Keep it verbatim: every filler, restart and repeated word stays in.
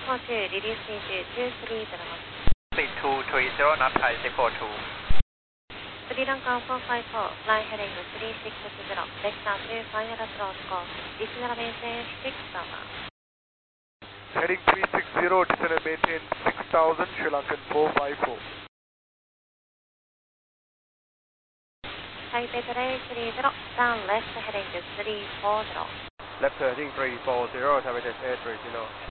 航中、リリースインチにさんゼロ。 two three zero, not Thai six four two. スリランカよんごよん、fly heading three six zero, Vector two, final approach call, descend and maintain six thousand. Heading three six zero, descend and maintain six thousand, Sri Lankan four five four. Taipei Today three zero, down left heading three four zero. Left heading three four zero, Taipei eight three zero.